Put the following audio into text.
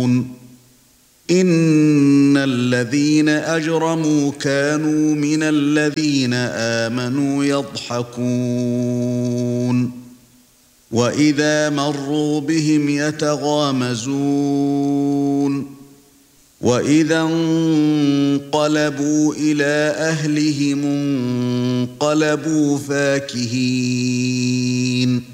إِنَّ الَّذِينَ أَجْرَمُوا كَانُوا مِنَ الَّذِينَ آمَنُوا يَضْحَكُونَ وَإِذَا مَرُّوا بِهِمْ يَتَغَامَزُونَ وَإِذَا انقَلَبُوا إِلَى أَهْلِهِمُ انقَلَبُوا فَاكِهِينَ